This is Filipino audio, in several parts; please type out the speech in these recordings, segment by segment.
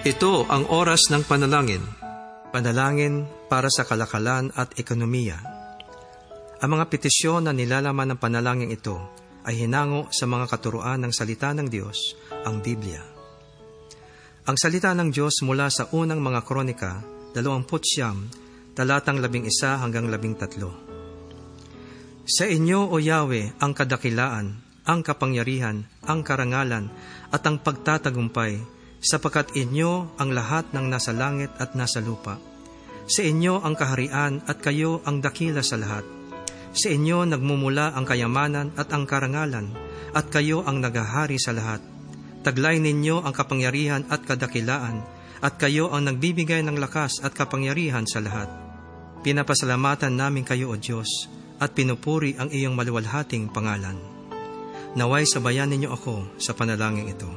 Ito ang oras ng panalangin. Panalangin para sa kalakalan at ekonomiya. Ang mga petisyon na nilalaman ng panalangin ito ay hinango sa mga katuruan ng salita ng Diyos, ang Biblia. Ang salita ng Diyos mula sa unang mga kronika, 29, talatang 11 hanggang 13. Sa inyo, O Yahweh, ang kadakilaan, ang kapangyarihan, ang karangalan, at ang pagtatagumpay, sapagkat inyo ang lahat ng nasa langit at nasa lupa. Sa inyo ang kaharian at kayo ang dakila sa lahat. Sa inyo nagmumula ang kayamanan at ang karangalan, at kayo ang naghahari sa lahat. Taglay ninyo ang kapangyarihan at kadakilaan, at kayo ang nagbibigay ng lakas at kapangyarihan sa lahat. Pinapasalamatan namin kayo, O Diyos, at pinupuri ang iyong maluwalhating pangalan. Naway sabayan ninyo ako sa panalangin ito.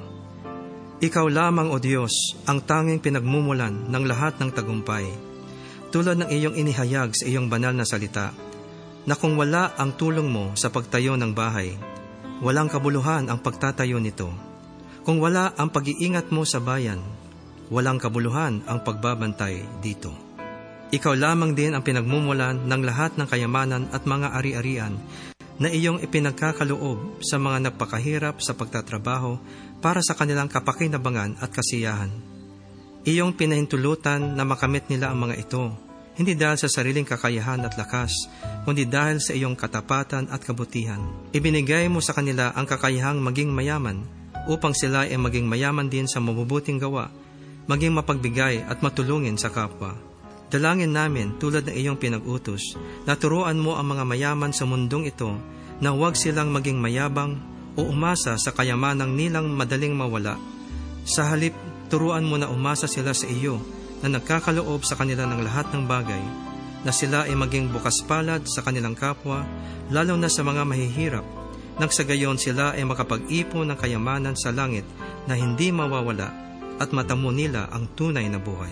Ikaw lamang, O Diyos, ang tanging pinagmumulan ng lahat ng tagumpay, tulad ng iyong inihayag sa iyong banal na salita, na kung wala ang tulong mo sa pagtayo ng bahay, walang kabuluhan ang pagtatayo nito. Kung wala ang pag-iingat mo sa bayan, walang kabuluhan ang pagbabantay dito. Ikaw lamang din ang pinagmumulan ng lahat ng kayamanan at mga ari-arian na iyong ipinagkakaloob sa mga nagpakahirap sa pagtatrabaho para sa kanilang kapakinabangan at kasiyahan. Iyong pinahintulutan na makamit nila ang mga ito, hindi dahil sa sariling kakayahan at lakas, kundi dahil sa iyong katapatan at kabutihan. Ibinigay mo sa kanila ang kakayahang maging mayaman, upang sila ay maging mayaman din sa mabubuting gawa, maging mapagbigay at matulungin sa kapwa. Dalangin namin tulad ng iyong pinag-utos, na turuan mo ang mga mayaman sa mundong ito na huwag silang maging mayabang o umasa sa kayamanang nilang madaling mawala. Sa halip, turuan mo na umasa sila sa iyo na nagkakaloob sa kanila ng lahat ng bagay, na sila ay maging bukas palad sa kanilang kapwa, lalo na sa mga mahihirap, nang sa gayon sila ay makapag-ipon ng kayamanan sa langit na hindi mawawala at matamo nila ang tunay na buhay.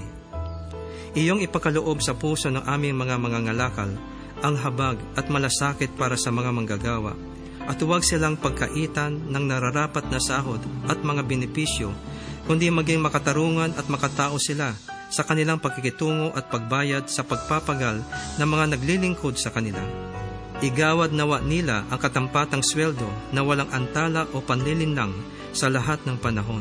Iyong ipakaloob sa puso ng aming mga mangangalakal ang habag at malasakit para sa mga manggagawa, at huwag silang pagkaitan ng nararapat na sahod at mga benepisyo, kundi maging makatarungan at makatao sila sa kanilang pagkikitungo at pagbayad sa pagpapagal ng mga naglilingkod sa kanila. Igawad nawa nila ang katampatang sweldo na walang antala o panlilinlang sa lahat ng panahon.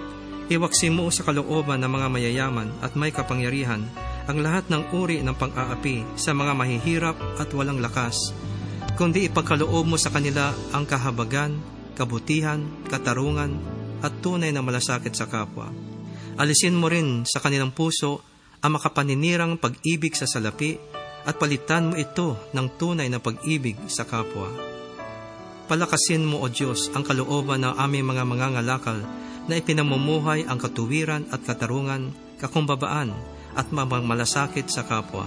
Iwaksi mo sa kalooban ng mga mayayaman at may kapangyarihan ang lahat ng uri ng pang-aapi sa mga mahihirap at walang lakas, kundi ipagkaloob mo sa kanila ang kahabagan, kabutihan, katarungan, at tunay na malasakit sa kapwa. Alisin mo rin sa kanilang puso ang makapaninirang pag-ibig sa salapi at palitan mo ito ng tunay na pag-ibig sa kapwa. Palakasin mo, O Diyos, ang kalooban ng aming mga mangangalakal na ipinamumuhay ang katuwiran at katarungan, kakumbabaan at malasakit sa kapwa.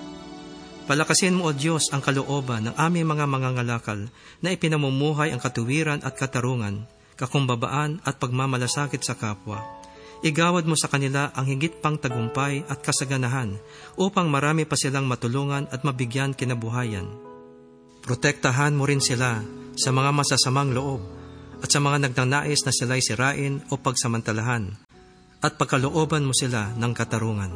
Palakasin mo, O Diyos, ang kalooban ng aming mga mangangalakal na ipinamumuhay ang katuwiran at katarungan, kakumbabaan at pagmamalasakit sa kapwa. Igawad mo sa kanila ang higit pang tagumpay at kasaganahan upang marami pa silang matulungan at mabigyan kinabuhayan. Protektahan mo rin sila sa mga masasamang loob at sa mga nagnanais na sila'y sirain o pagsamantalahan, at pagkalooban mo sila ng katarungan.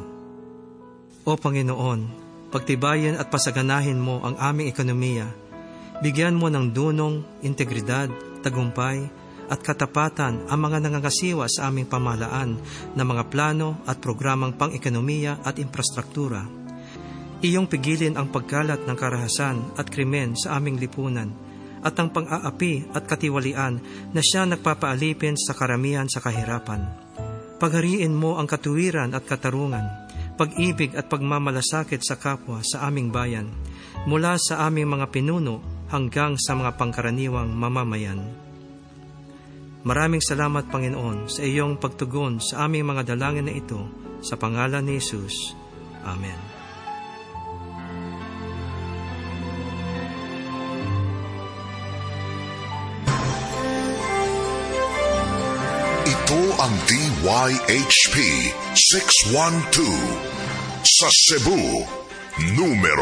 O Panginoon, pagtibayan at pasaganahin mo ang aming ekonomiya. Bigyan mo ng dunong, integridad, tagumpay, at katapatan ang mga nangangasiwa sa aming pamahalaan na mga plano at programang pang-ekonomiya at infrastruktura. Iyong pigilin ang pagkalat ng karahasan at krimen sa aming lipunan, at ang pang-aapi at katiwalian na siya nagpapaalipin sa karamihan sa kahirapan. Paghariin mo ang katuwiran at katarungan, pag-ibig at pagmamalasakit sa kapwa sa aming bayan, mula sa aming mga pinuno hanggang sa mga pangkaraniwang mamamayan. Maraming salamat, Panginoon, sa iyong pagtugon sa aming mga dalangin na ito, sa pangalan ni Jesus. Amen. Ito ang DYHP 612 sa Cebu, numero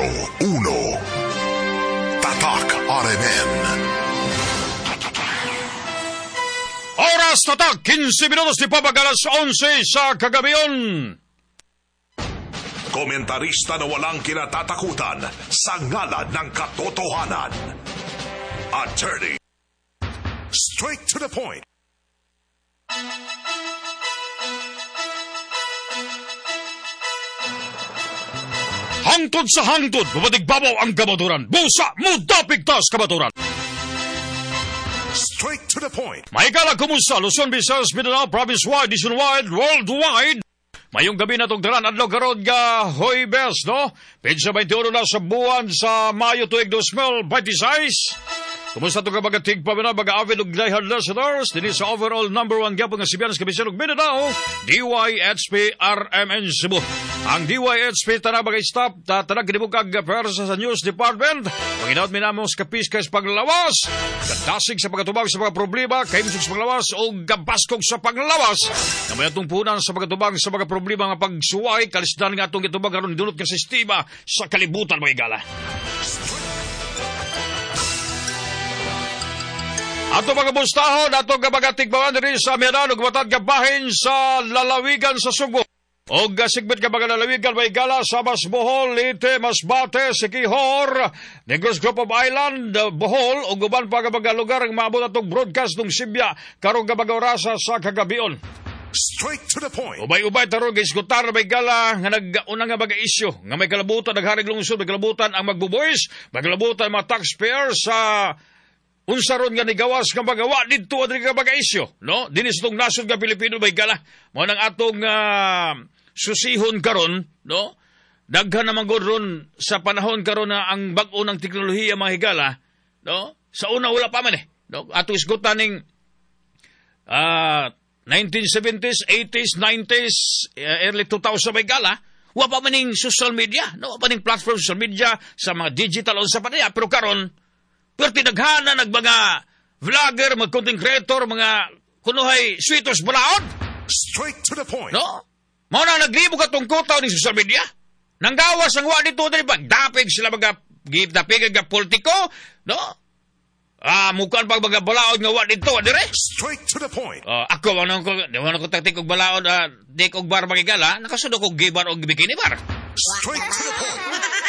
1. Tatak RMN. Oras Oras tatak, 15 minutos di pa alas 11 sa kagabion. Komentarista na walang kinatatakutan sa ngalan ng katotohanan. Attorney. Straight to the point. Hangtod sa hangtod, mapatigbabaw ang kabaturan. Busa, mudapigtas kabaturan. Straight to the point. Maikala, kumusta? Luzon, Visayas, Mindanao, province-wide, nationwide, worldwide. Mayong gabi na itong tanan, adlaw karon nga Huwebes, no? Pedsa 21 na sa buwan sa Mayo tuig 2026. Kumusta itong kabaga tigpamina, baga avid og dayhan listeners, din sa overall number 1 gyapon nga Sibianas Kabisan og Mindanao, DYHP RMN Cebu. Ang DYHP tanang baga stop, tanang kinibukag persa sa News Department, panginaot minamos kapis sa paglawas, kadasig sa pagkatubag sa mga problema, kaimsog sa paglawas o gabaskog sa paglawas. Namay atong punan sa pagkatubag sa mga problema nga pagsuway, kalisdan nga atong itubag karon dulot nga sistema sa kalibutan mga igala. Ato mga bustahon, ato kabagatigbawan rin sa Mianan, ug matad kabahin sa lalawigan sa Subo. O sigbit kabaga lalawigan, may gala sa Bohol, Leyte, Masbate, Siquijor, Negros Group of Island, Bohol, o guban pa kabaga lugar ang maabot atong broadcast ng Sibya, karong kabaga orasa sa kagabion. Straight to the point. Ubay-ubay tarong giskutar na may gala nga nag-unang nga baga isyo, nga may kalabutan, nagharig lungsod, may kalabutan ang magbuboys, may kalabutan mga taxpayer sa unsa ron nga nigawas nga magawa didto adri nga baga isyo, no? Dinis tong nasod nga Pilipino may gala. Mao nang atong susihon karon, no? Daghan naman gud ron sa panahon karon na ang bag-o ng teknolohiya mga higala, no? Sa una wala pa man no? Ato isgutan ning 1970s, 80s, 90s, early 2000 may gala. Wa pa man ning social media, no? Wa pa ning platform social media sa mga digital on sa panaya, pero karon pero tinaghanan mga vlogger, mga content creator, mga kunuhay sweetos balaod. Straight to the point. No? Mao na naglibog atong kutaw ni social media. Nanggawas ang wa dito diri pagdapig sila dapig nga politiko, no? Mukan pag mga balaod nga wa dito dire. Straight to the point. Ako wala ko taktik og balaod, dik og bar magigala, nakasudo ko gibar og bikini bar. Straight to the point.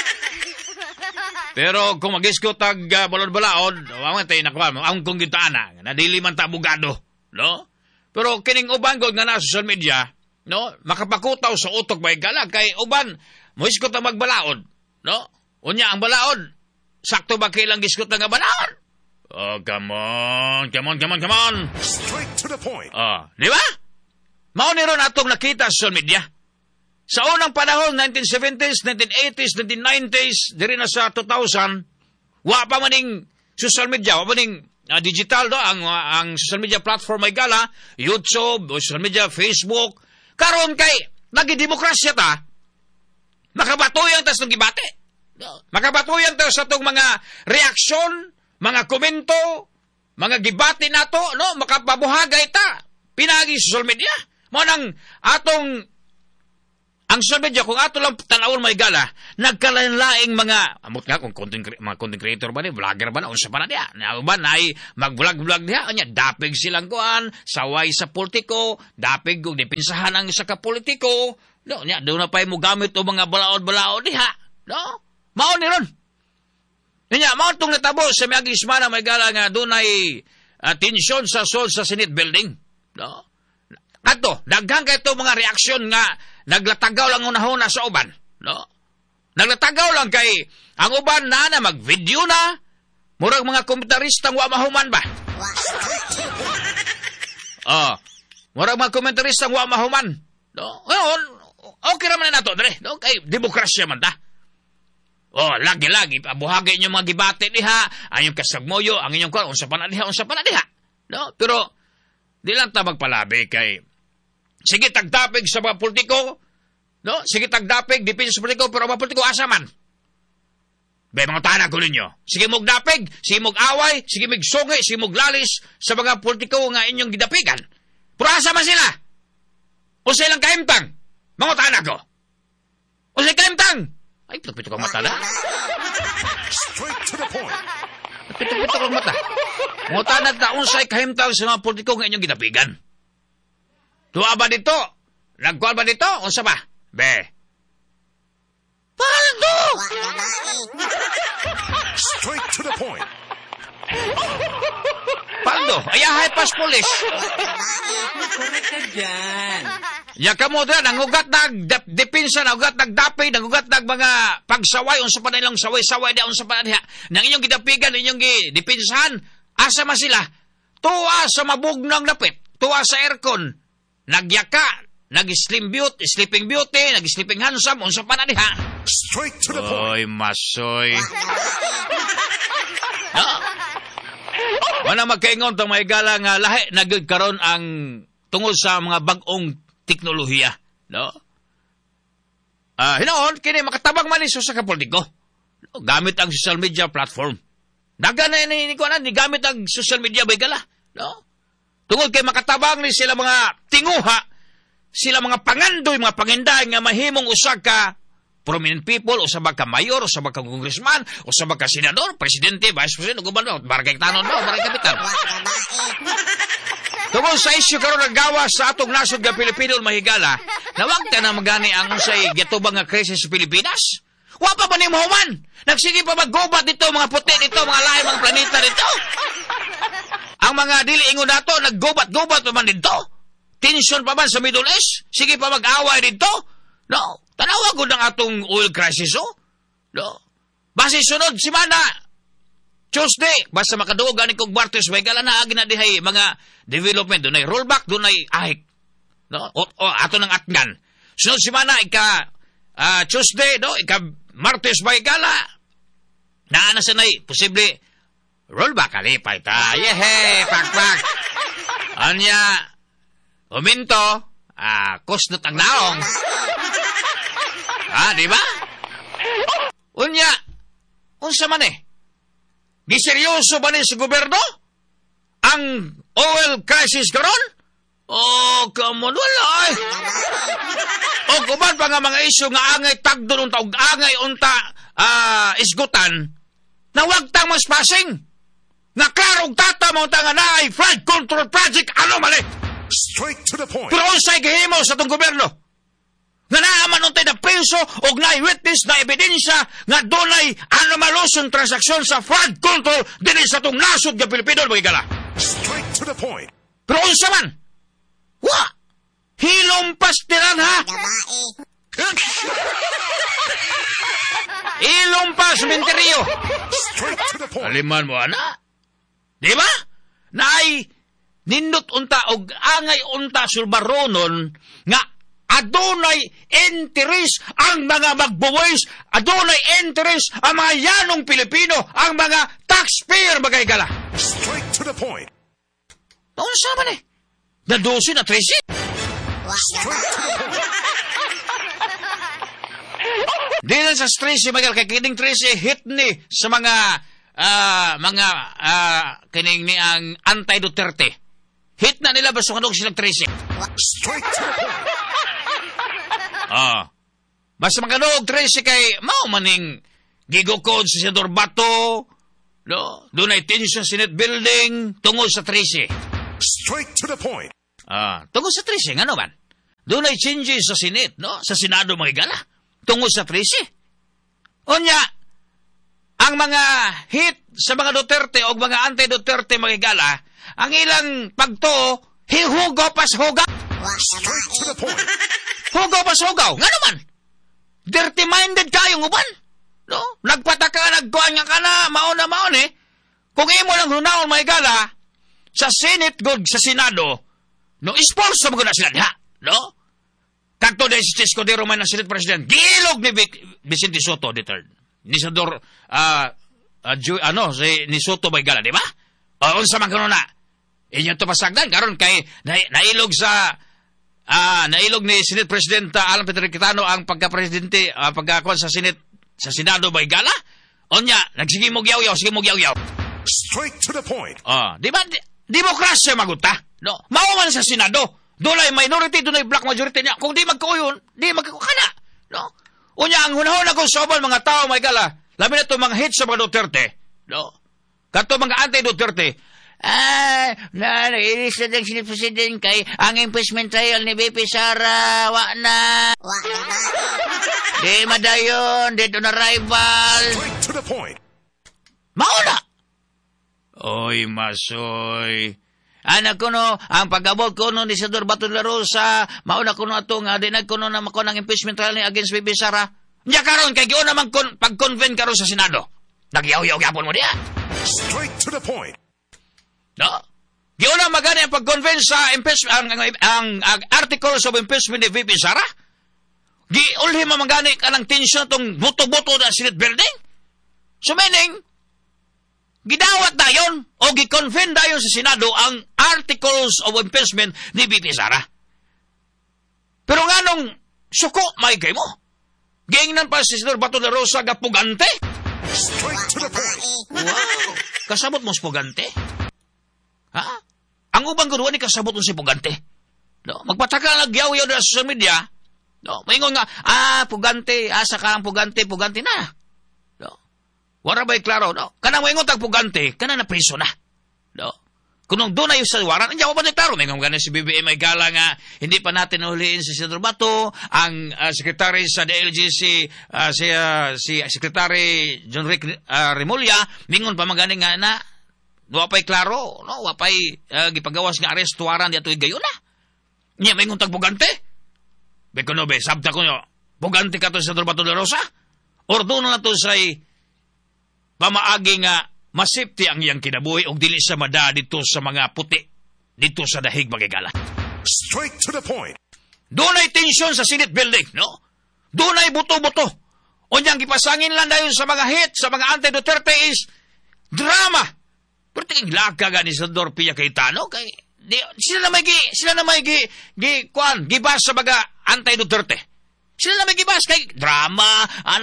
Pero kung mag-isko tag balon-balaod, wala tayo nakuha mo. Ang kong gitaana, nadili man ta abogado, no? Pero kining uban gud nga na social media, no? Makapakutaw sa utok ba igala kay uban mo iskot ta magbalaod, no? Unya ang balaod, sakto ba kailang giskot nga balaod? Oh, come on. Straight to the point. Di ba? Mao ni ron atong nakita sa social media. Sa unang panahon, 1970s, 1980s, 1990s, diri na sa 2000, wa pa maning social media, wa maning digital do ang social media platform ay gala, YouTube, social media, Facebook. Karon kay nagidemokrasya ta. Makabatuyan ta sa gibate. Makabatuyan ta sa tong mga reaksyon, mga komento, mga gibate nato, no? Makapabuhagay ta. Pinagi social media. Mo nang atong ang social media, kung ato lang tanawon may gala, nagkalain-laing mga, amot nga kung mga content creator ba ni, vlogger ba na, unsa pa na diya. Ba na ay mag-vlog diya, anya, dapig silang kuan, saway sa politiko, dapig kung dipinsahan ang isa ka politiko, no, nya, doon na pa mo gamit o mga balaod-balaod diha, no? Mao ni ron. Nya, mao itong natabo sa may agismana may gala nga doon ay tensyon sa Senate building, no? Ato, daghang kay ito mga reaksyon nga naglatagaw lang unahuna sa uban, no? Naglatagaw lang kay ang uban na mag-video na, murag mga komentaristang wa mahuman ba? Murag mga komentaristang wa mahuman, no? Ngayon, okay naman na ito, no? Kay demokrasya man ta. Lagi-lagi, pabuhagay inyong mga gibate diha, ang inyong kasagmoyo, ang inyong kwan, unsa pa na diha, no? Pero, di lang ta magpalabi kay sige tagdapig sa mga politiko, no? Sige tagdapig, dipin sa politiko, pero mga politiko asa man. Bay, mga tahanan ko ninyo. Sige magdapig, sige mag-away, sige magsungi, sige maglalis sa mga politiko nga inyong gidapigan. Pero asa man sila? O sa ilang kaimtang? Mga tahanan ko. O sa kaimtang? Ay, pito kang matala. Straight to the point. pitok-pitok ang mata. Mutanag ta unsay kahimtang sa mga politiko nga inyong ginapigan. Tuwa ba dito? Nagkuhan ba dito? Unsa ba? Be. Paldo! Straight to the point. Paldo, ayahay pas polis. Correct ka dyan. Ya kamo dra nangugat nag depensa, nangugat nagdapay, nangugat nag mga pagsaway unsa pa nilang saway-saway da unsa pa diha. Nang inyong gidapigan, inyong gidepensahan, asa man sila? Tuwa sa mabugnang dapit, tuwa sa aircon, nagyaka, nag-sleeping beauty, nag-sleeping handsome, unsa pa na diha? Straight to the point. Oy, masoy. No? Wala magkaingon itong may gala nga lahi nagkaroon ang tungod sa mga bagong teknolohiya. No? Hinoon, kini makatabang man iso sa kapolitiko. No? Gamit ang social media platform. Daga na ni gamit ang social media may gala. No? Tungod kay makatabang ni sila mga tinguha, sila mga pangandoy, mga panginday nga mahimong usag ka prominent people, o sa ka mayor, o sa ka congressman, o sa ka senador, presidente, vice president, o gobernador, barangay tanon mo, barangay kapitan. Tungkol sa isyu karon naggawa sa atong nasod nga Pilipino mahigala, nawag ka na magani ang usay gitubang nga krisis sa Pilipinas. Wa pa ba ni Mohaman? Nagsige pa maggubat dito, mga puti dito, mga lahi, mga planeta dito. Ang mga dili ingon nato, naggubat-gubat pa man dito. Tension pa man sa Middle East? Sige pa mag-away dito? No. Tanawa ko ng atong oil crisis, oh. No. Basi sunod, simana, Tuesday, basta makaduog ganing kong Martes, may gala na agi na dihay mga development, doon ay rollback, doon ay ahik. No? O ato ng atngan. Sunod simana, Tuesday, no? Martes, may gala. Naana sa nay, posible, rollback, kalipay ta. Yehe, pak. Anya, uminto, kusnot ang naong. Di ba? Unya, unsa man giseryoso ba ni sa gobyerno? Ang oil crisis karon? Come on, wala O kuban pa nga mga isyu nga angay tagdon unta, angay unta isgutan, na wag tang mas passing. Nga klarong tata mo unta nga naay flood control project, ano mali? Straight to the point. Pero unsay gihimo sa itong gobyerno? Nga naaman untay na penso o na witness na ebidensya nga dunay anomalosong transaksyon sa flood control din sa itong nasod nga Pilipino magigala. Straight to the point. Pero unsa man? Wa! Hilompas tiran ha? Ilompas minteriyo. Straight to the point. Aliman mo, ana? Di ba? Naay nindot unta og angay unta sulbaronon nga adunay interest ang mga magbuwis, adunay interest ang mga yanong Pilipino, ang mga taxpayer magigala. Straight to the point. Taon sa man na 12 na 13? Straight to the point. Di lang sa 13 magal kay kining 13 hit ni sa mga kining ni ang anti-Duterte. Hit na nila basta kanong silang 13. Straight to the point. Basta maganog 13 kay mao maning gigukod sa Senador Bato, no? Doon ay tension sa Senate building tungod sa 13. Straight to the point. Tungod sa 13, ano man? Doon ay changes sa Senate, no? Sa Senado magigala. Tungod sa 13. Unya, ang mga hit sa mga Duterte o mga anti-Duterte magigala, ang ilang pagto, hihugaw pas hugaw. Straight to the point. Hugaw pas hugaw. Nga naman? Dirty-minded kayong uban. No? Nagpataka, nagkuhan nga ka na, maon eh. Kung imo lang hunaon magigala, sa Senate good, sa Senado, no, sponsor mo na sila diha. No? Kanto dahil si Escudero man na Senate President, gilog ni Vicente Soto, the third. Ni Senador, ni Soto magigala, di ba? O, unsa man kanon na? Inyo to pasagdan, karon kay nailog ni Senate President Alan Peter Cayetano ang pagka-presidente, pagkakuan sa Senate, sa Senado magigala? Onya, sige mo yaw-yaw. Straight to the point. Di ba? Demokrasya maguta. No? Mauman sa Senado. Doon ay minority, doon ay black majority niya. Kung di magkuyon, di magkukana. No? Unya, ang hunahon ako sa mga tao, may gala, labi na ito mga hits sa mga Duterte. No? Kato mga anti-Duterte, nailis na ng sinipresident kay ang impeachment trial ni BP Sara, wa na. Di madayon, dito na rival. Straight to the point. Mauna! Oy, masoy. Anak ko no, ang pag-abot ko no ni Senador Bato de la Rosa, mauna ko no ato nga, dinag ko no na mako ng impeachment trial ni against BP Sara. Nya karon kay giyon naman pag-convene karon sa Senado. Nagyaw-yaw yapon mo diya. Straight to the point. No? Giyon na magani ang pag-convene sa ang articles of impeachment ni VP Sara. Giulhi magani ka ng tension tong buto-buto na Senate building. So meaning, gidawat dayon o gi-convene dayon sa Senado ang articles of impeachment ni VP Sara. Pero nganong suko may kay mo? Giingnan pa si Senador Bato de la Rosa gapugante? Straight to the point. Wow! Kasabot mo si pugante? Ha? Ang ubang guruan ni kasabot mo si pugante. No? Magpataka nagyaw-yaw na sa social media. No? Maingon nga, pugante, asa ka ang pugante na. No? Wala ba'y klaro? No? Kanang maingon tag pugante, kanang na priso na. No? Kung doon na yung sa waran, hindi ako pa nagtaro. Maingon nga si BBM ay gala nga, hindi pa natin nahuliin si Senador Bato, ang sekretary sa DLG si Secretary John Rick Remulla, mingon pa magaling nga na, wapay klaro, no? Wapay gipagawas nga arestuaran di ato gayon na. Niya maingon tag pugante. Beko no be, sabta ko nyo, pugante ka to sa Senador Bato de la Rosa? Or doon na to sa'y pamaagi nga masipti ang iyang kinabuhi o dili sa mada dito sa mga puti, dito sa dahig magigala. Straight to the point. Doon ay tensyon sa Senate building, no? Doon ay buto-buto. O niyang gipasangin lang dayon sa mga hit, sa mga anti-Duterte is drama. Pero tingin laka ga ni Senador Pia Cayetano, kay sila na may gibas sa mga anti-Duterte. Sila na may gibas kay drama.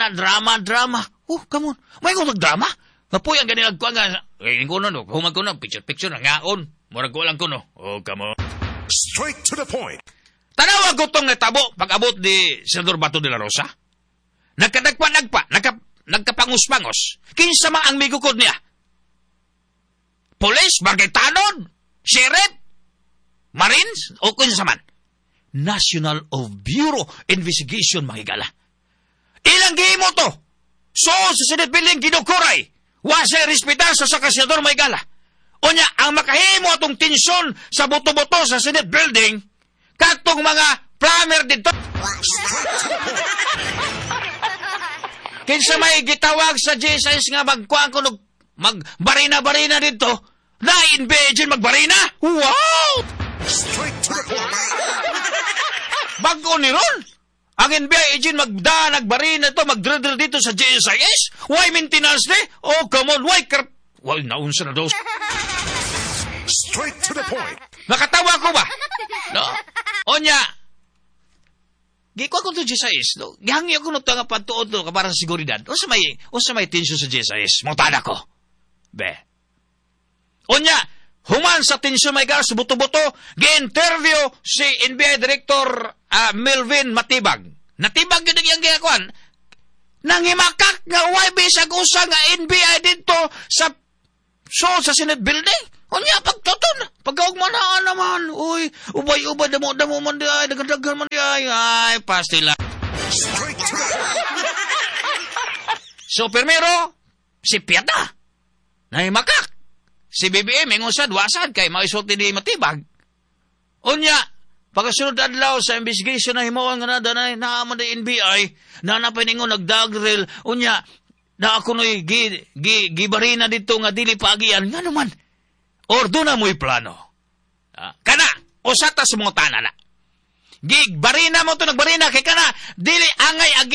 Come on. May kong drama. Kapoy ang ganilag ko nga. Kaya ko no. Humag ko no. Picture na ngaon. Murag ko lang ko no. Come on. Straight to the point. Tanawa ko tong natabo pag-abot ni Senador Bato de la Rosa. Nagkapangos-pangos. Kinsa man ang migukod niya. Police, barangay tanod, sheriff, Marines, o kinsa man. National of Bureau Investigation, mahigala. Ilang gihimo to? So, sa Senate building, ginukuray. Wasay respetar sa Senador mahigala. O niya, ang makahimo atong tensyon sa buto-buto sa Senate building, katong mga planner dito. Kinsa may gitawag sa GSIS nga magkuhan ko magbarina-barina dito, na-inbedyan magbarina? Wow! Straight to the point. Bago ni Ron, ang NBI agent nagbarina ito, magdrill dito sa GSIS? Why maintenance ni? Oh, come on, why naunsa na daw. Straight to the point. Nakatawa ko ba? No? O niya, gikuha ko ito GSIS, no? Gihangi ako nito nga pagtuod to para sa seguridad. O sa may tensyon sa GSIS, mautada ko. Be. O niya, human sa tensyon may gas, buto-buto, gi-interview si NBI Director Melvin Matibag. Natibag yun ang ginakuan. Nangimakak nga why bisag usa nga NBI dito sa Senate building. O niya, pagtuton. Pagkaugmanaan naman. Uy, ubay-ubay, damo man di ay, dagan-dagan man di ay, pastila. So, primero, si Piata. Nangimakak. Si BBM, ingusad, wasad, kay maisulti ni Matibag. O niya, pagkasunod adlaw sa investigation na himuan nga na naaman na NBI, na napaningon nagdagril, o niya, na ako no'y gibarina dito nga dili paagian, nga naman, ordo na mo'y plano. Kana, usata sa mga tanana. Barina mo to, nagbarina, kay kana, dili angay agi